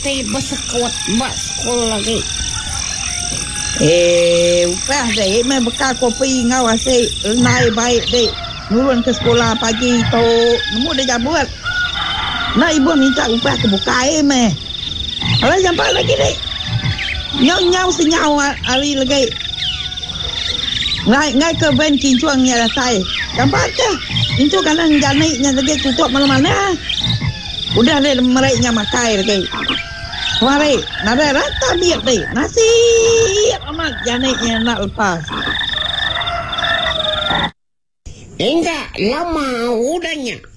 Tay bersekut buat sekolah lagi. Upah dek, main bekal kopi ngau asyik naik baik dek. Nurun ke sekolah pagi tu, nemu dia jabut. Nak ibu minta upah ke bukai meh. Alah jampak lagi dek. Nyau senyau hari lagi. Ngai ke ben kincuangnya ratai. Jampak ke? Itu kadang janiknya lagi tutup mana-mana. Udah deh mereka makai lagi. Mari, nada rata biar deh. Nasi amat janiknya nak lepas. Enggak lama udahnya.